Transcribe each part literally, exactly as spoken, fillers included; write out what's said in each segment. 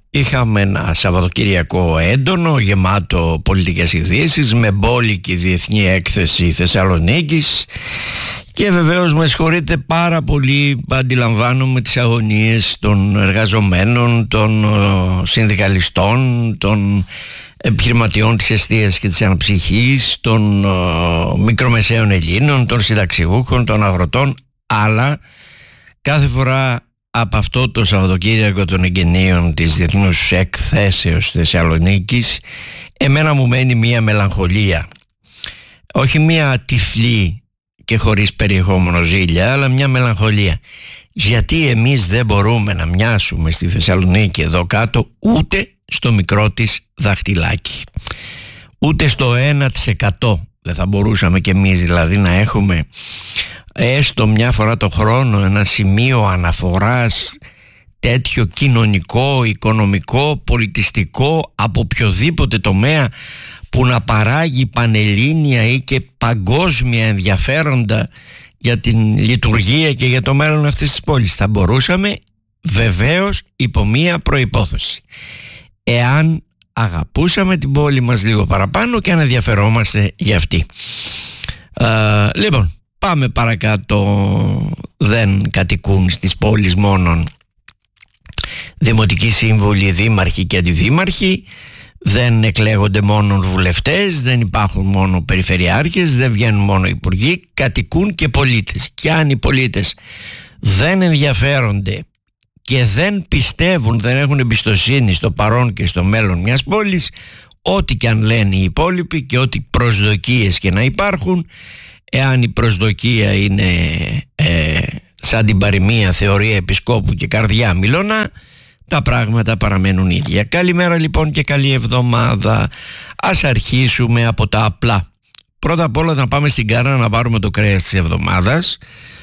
Είχαμε ένα Σαββατοκυριακό έντονο, γεμάτο πολιτικές ειδήσεις, με μπόλικη διεθνή έκθεση Θεσσαλονίκης. Και βεβαίως με συγχωρείτε πάρα πολύ, αντιλαμβάνομαι τις αγωνίες των εργαζομένων, των συνδικαλιστών, των επιχειρηματιών της εστίας και της αναψυχής, των μικρομεσαίων Ελλήνων, των συνταξιούχων, των αγροτών, αλλά κάθε φορά από αυτό το Σαββατοκύριακο των εγγενείων της Διεθνούς Εκθέσεως Θεσσαλονίκης εμένα μου μένει μία μελαγχολία, όχι μία τυφλή και χωρίς περιεχόμενο ζήλια, αλλά μια μελαγχολία. Γιατί εμείς δεν μπορούμε να μοιάσουμε στη Θεσσαλονίκη εδώ κάτω ούτε στο μικρό της δαχτυλάκι, ούτε στο ένα τοις εκατό δεν θα μπορούσαμε κι εμείς δηλαδή να έχουμε έστω μια φορά το χρόνο ένα σημείο αναφοράς τέτοιο κοινωνικό, οικονομικό, πολιτιστικό, από οποιοδήποτε τομέα, που να παράγει πανελλήνια ή και παγκόσμια ενδιαφέροντα για την λειτουργία και για το μέλλον αυτής της πόλης. Θα μπορούσαμε, βεβαίως, υπό μία προϋπόθεση: εάν αγαπούσαμε την πόλη μας λίγο παραπάνω και αν ενδιαφερόμαστε για αυτή. Α, λοιπόν, πάμε παρακάτω. Δεν κατοικούν στις πόλεις μόνον δημοτικοί σύμβουλοι, δήμαρχοι και αντιδήμαρχοι. Δεν εκλέγονται μόνο βουλευτές, δεν υπάρχουν μόνο περιφερειάρχες, δεν βγαίνουν μόνο υπουργοί, κατοικούν και πολίτες. Και αν οι πολίτες δεν ενδιαφέρονται και δεν πιστεύουν, δεν έχουν εμπιστοσύνη στο παρόν και στο μέλλον μιας πόλης, ό,τι και αν λένε οι υπόλοιποι και ό,τι προσδοκίες και να υπάρχουν, εάν η προσδοκία είναι ε, σαν την παροιμία θεωρία επισκόπου και καρδιά μιλώνα, τα πράγματα παραμένουν ίδια. Καλημέρα λοιπόν και καλή εβδομάδα. Ας αρχίσουμε από τα απλά. Πρώτα απ' όλα να πάμε στην Κάρνα να πάρουμε το κρέας της εβδομάδας,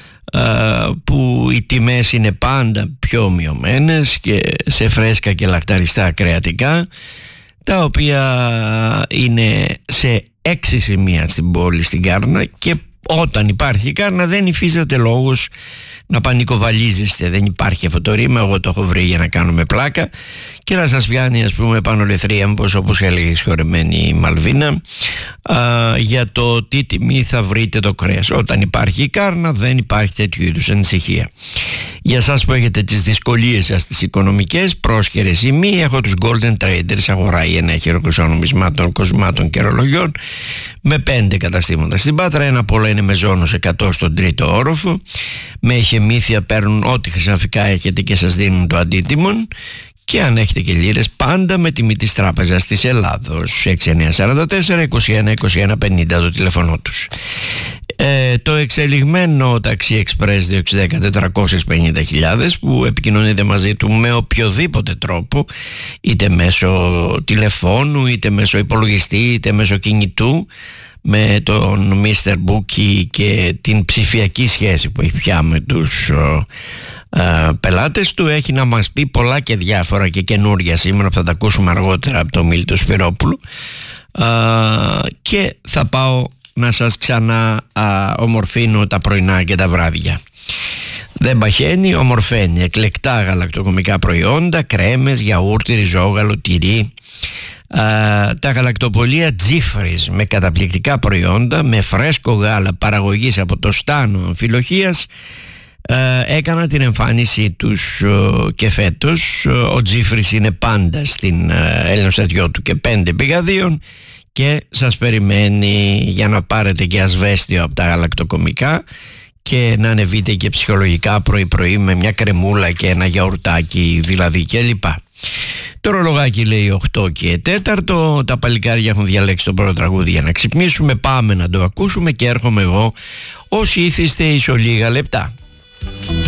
που οι τιμές είναι πάντα πιο μειωμένες και σε φρέσκα και λακταριστά κρεατικά, τα οποία είναι σε έξι σημεία στην πόλη, στην Κάρνα, και όταν υπάρχει Κάρνα δεν υφίσταται λόγος να πανικοβαλίζεστε. Δεν υπάρχει αυτό το ρήμα, εγώ το έχω βρει για να κάνουμε πλάκα και να σας πιάνει, ας πούμε, πάνω λεθρίαμπος, όπως έλεγε η συγχωρεμένη Μαλβίνα, α, για το τι τιμή θα βρείτε το κρέας. Όταν υπάρχει η Κάρνα δεν υπάρχει τέτοιου είδους ανησυχία. Για σας που έχετε τις δυσκολίες σας τις οικονομικές, πρόσχερες ή μη, έχω τους Golden Traders, αγορά ή ενέχειρο νομισμάτων, κοσμάτων και ρολογιών, με πέντε καταστήματα στην Πάτρα. Ένα από όλα είναι με ζώνος εκατό στον τρίτο όροφο. Με εχεμήθεια παίρνουν ό,τι χρυσαφικά έχετε και σας δίνουν το αντίτιμον. Και αν έχετε και λίρες, πάντα με τιμή της Τράπεζας της Ελλάδος. έξι εννιά τέσσερα τέσσερα είκοσι ένα είκοσι ένα πενήντα το τηλέφωνο τους. Ε, το εξελιγμένο ταξί εξπρές δύο έξι ένα μηδέν τετρακόσιες πενήντα χιλιάδες, που επικοινωνείτε μαζί του με οποιοδήποτε τρόπο, είτε μέσω τηλεφώνου, είτε μέσω υπολογιστή, είτε μέσω κινητού, με τον μίστερ Μπούκι και την ψηφιακή σχέση που έχει πια με τους Uh, πελάτες του, έχει να μας πει πολλά και διάφορα και καινούρια σήμερα που θα τα ακούσουμε αργότερα από τον Μίλτο Σπυρόπουλο, uh, και θα πάω να σας ξανά uh, ομορφύνω τα πρωινά και τα βράδια. Δεν παχαίνει, ομορφαίνει. Εκλεκτά γαλακτοκομικά προϊόντα, κρέμες, γιαούρτι, ριζόγαλο, τυρί. Uh, τα γαλακτοπολία Τζίφρις με καταπληκτικά προϊόντα, με φρέσκο γάλα παραγωγής από το Στάνο Αμφιλοχίας, Uh, έκανα την εμφάνισή τους uh, και φέτος. Uh, ο Τζίφρις είναι πάντα στην uh, Ελληνοστρατιώτου του και πέντε πηγαδίων και σας περιμένει για να πάρετε και ασβέστιο από τα γαλακτοκομικά και να ανεβείτε και ψυχολογικά πρωί πρωί με μια κρεμούλα και ένα γιαουρτάκι δηλαδή κλπ. Το ρολογάκι λέει οκτώ και τέταρτο. Τα παλικάρια έχουν διαλέξει το πρώτο τραγούδι για να ξυπνήσουμε. Πάμε να το ακούσουμε και έρχομαι εγώ όσοι ήθιστε ίσο λίγα λεπτά.